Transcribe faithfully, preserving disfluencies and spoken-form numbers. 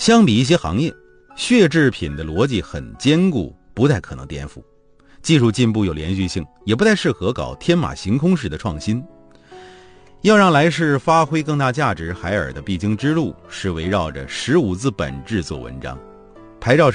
相比一些行业，血制品的逻辑很坚固，不太可能颠覆。技术进步有连续性，也不太适合搞天马行空式的创新。要让来世发挥更大价值，海尔的必经之路是围绕着十五字本质做文章。牌照